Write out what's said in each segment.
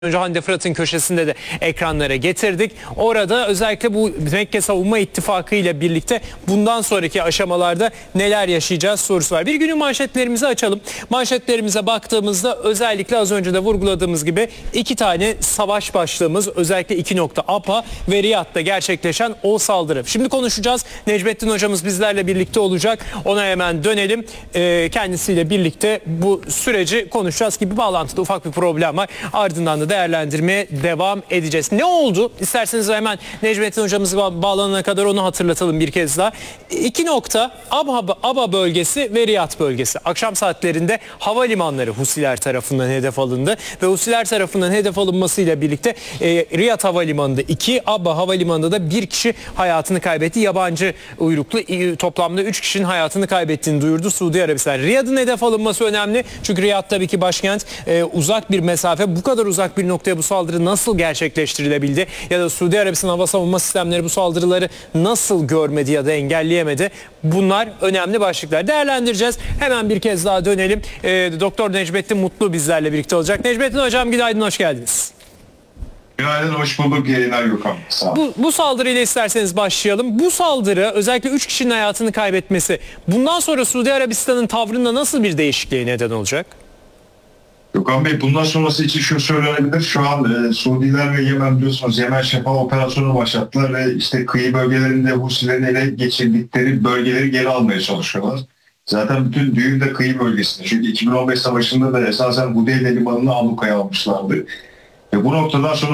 Önce Hande Fırat'ın köşesinde de ekranlara getirdik. Orada özellikle bu Mekke Savunma İttifakı ile birlikte bundan sonraki aşamalarda neler yaşayacağız sorusu var. Bir günün manşetlerimizi açalım. Manşetlerimize baktığımızda özellikle az önce de vurguladığımız gibi iki tane savaş başlığımız, özellikle iki nokta: APA ve Riyad'da gerçekleşen o saldırı. Şimdi konuşacağız. Necmettin hocamız bizlerle birlikte olacak. Ona hemen dönelim. Kendisiyle birlikte bu süreci konuşacağız ki bir bağlantıda ufak bir problem var. Ardından da değerlendirmeye devam edeceğiz. Ne oldu? İsterseniz hemen Necmettin hocamız bağlanana kadar onu hatırlatalım bir kez daha. İki nokta: Aba bölgesi ve Riyad bölgesi. Akşam saatlerinde havalimanları Husiler tarafından hedef alındı ve Husiler tarafından hedef alınmasıyla birlikte Riyad Havalimanı'nda 2, Aba Havalimanı'nda da 1 kişi hayatını kaybetti. Yabancı uyruklu toplamda 3 kişinin hayatını kaybettiğini duyurdu Suudi Arabistan. Riyad'ın hedef alınması önemli. Çünkü Riyad tabii ki başkent, uzak bir mesafe. Bu kadar uzak bir noktaya bu saldırı nasıl gerçekleştirilebildi? Ya da Suudi Arabistan hava savunma sistemleri bu saldırıları nasıl görmedi ya da engelleyemedi? Bunlar önemli başlıklar. Değerlendireceğiz. Hemen bir kez daha dönelim. Doktor Necmettin Mutlu bizlerle birlikte olacak. Necmettin hocam, günaydın, hoş geldiniz. Günaydın, hoş bulduk. Yayınlar Gökhan. Sağ olun. Bu saldırıyla isterseniz başlayalım. Bu saldırı, özellikle 3 kişinin hayatını kaybetmesi, bundan sonra Suudi Arabistan'ın tavrında nasıl bir değişikliğe neden olacak? Gökhan Bey, bundan sonrası için şu söylenebilir. Şu an Suudiler ve Yemen, biliyorsunuz, Yemen Şafak operasyonu başlattılar ve işte kıyı bölgelerinde Husilerin ele geçirdikleri bölgeleri geri almaya çalışıyorlar. Zaten bütün düğün de kıyı bölgesinde. Çünkü 2015 savaşında da esasen Hudeyde limanını ablukaya almışlardı. Ve bu noktadan sonra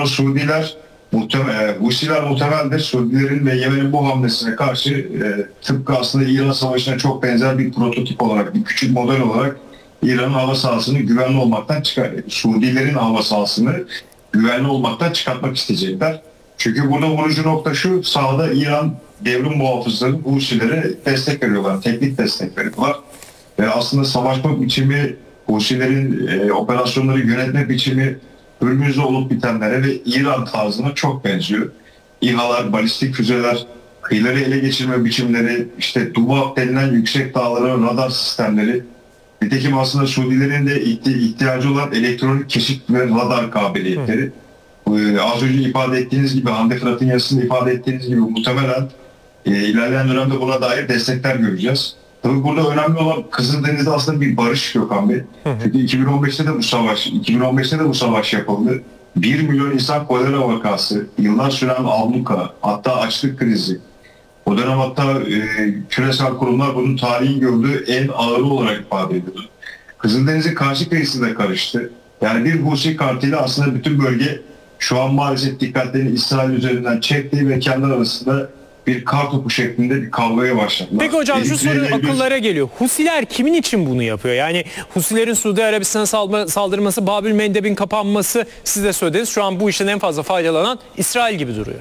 Husiler muhtemeldir. Suudilerin ve Yemen'in bu hamlesine karşı tıpkı aslında İran Savaşı'na çok benzer bir prototip olarak, bir küçük model olarak İran'ın hava sahasını güvenli olmaktan Suudilerin hava sahasını güvenli olmaktan çıkartmak isteyecekler. Çünkü burada vurucu nokta şu: sahada İran devrim muhafızları Husilere destek veriyorlar, teknik destek veriyorlar. Ve aslında savaşma biçimi, Husilerin operasyonları yönetme biçimi Hürmüz'de olup bitenlere ve İran tarzına çok benziyor. İHA'lar, balistik füzeler, kıyıları ele geçirme biçimleri, işte Dubab denilen yüksek dağlara radar sistemleri. Nitekim aslında Suudilerin de ihtiyacı olan elektronik keşif ve radar kabiliyetleri. Az önce ifade ettiğiniz gibi, Hande Fırat'ın yazısında ifade ettiğiniz gibi, muhtemelen ilerleyen dönemde buna dair destekler göreceğiz. Tabii burada önemli olan Kızıldeniz'de aslında bir barış, Gökhan Bey. Çünkü 2015'te de bu savaş yapıldı. 1 milyon insan kolera vakası, yıllar süren abluka, hatta açlık krizi. O dönem hatta küresel kurumlar bunun tarihin gördüğü en ağırı olarak ifade ediyordu. Kızıldeniz'in karşı kıyısı da karıştı. Yani bir Husi karteli aslında bütün bölge şu an maalesef dikkatlerini İsrail üzerinden çekti ve kendi arasında bir kartopu şeklinde bir kavgaya başladılar. Peki hocam, şu soru akıllara geliyor. Husiler kimin için bunu yapıyor? Yani Husilerin Suudi Arabistan'a saldırması, Babül Mendeb'in kapanması, siz de söylediniz. Şu an bu işten en fazla faydalanan İsrail gibi duruyor.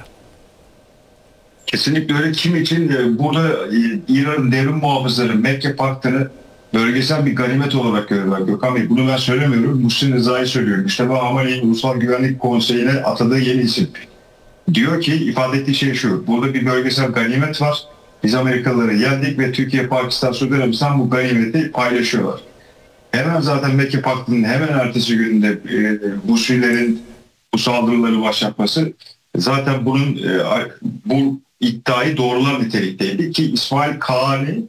Kesinlikle öyle. Kim için? Burada İran'ın devrim muhafızları Mekke Paktı'nı bölgesel bir ganimet olarak görüyorlar. Gökhan Bey, bunu ben söylemiyorum. Muhsin Rıza'yı söylüyorum. Mustafa Hamani'nin Ulusal Güvenlik Konseyi'ne atadığı yeni isim. Diyor ki, ifade ettiği şey şu: burada bir bölgesel ganimet var. Biz Amerikalıları yendik ve Türkiye, Pakistan, Suudi Arabistan bu ganimeti paylaşıyorlar. Hemen zaten Mekke Paktı'nın hemen ertesi gününde Husilerin bu saldırıları başlatması zaten bu iddiayı doğrular nitelikteydi ki İsmail Kahani,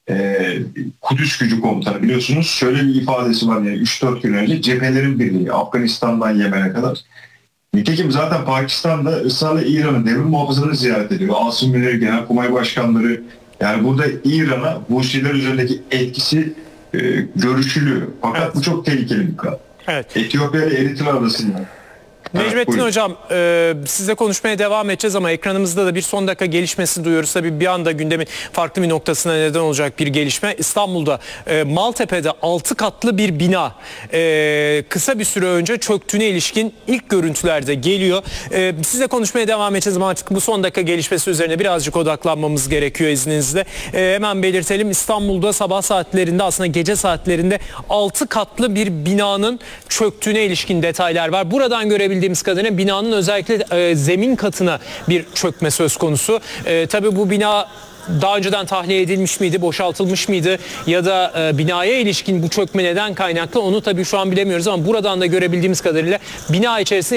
Kudüs Gücü Komutanı, biliyorsunuz, şöyle bir ifadesi var, yani 3-4 gün önce cephelerin birliği Afganistan'dan Yemen'e kadar. Nitekim zaten Pakistan'da ısrarla İran'ın devrim muhafızlarını ziyaret ediyor. Asım Münir, Genelkurmay Başkanları. Yani burada İran'a Husiler üzerindeki etkisi görüşülüyor. Fakat evet, bu çok tehlikeli bir konu. Evet. Etiyopya ile Eritre arasında. Necmettin evet, hocam, sizle konuşmaya devam edeceğiz ama ekranımızda da bir son dakika gelişmesi duyuyoruz. Tabii bir anda gündemin farklı bir noktasına neden olacak bir gelişme. İstanbul'da Maltepe'de 6 katlı bir bina kısa bir süre önce çöktüğüne ilişkin ilk görüntülerde geliyor. Sizle konuşmaya devam edeceğiz ama artık bu son dakika gelişmesi üzerine birazcık odaklanmamız gerekiyor izninizle. Hemen belirtelim, İstanbul'da sabah saatlerinde, aslında gece saatlerinde 6 katlı bir binanın çöktüğüne ilişkin detaylar var. Buradan görebildiğimiz kadarıyla binanın özellikle zemin katına bir çökme söz konusu. Tabii bu bina daha önceden tahliye edilmiş miydi, boşaltılmış mıydı ya da binaya ilişkin bu çökme neden kaynaklı onu tabii şu an bilemiyoruz ama buradan da görebildiğimiz kadarıyla bina içerisinde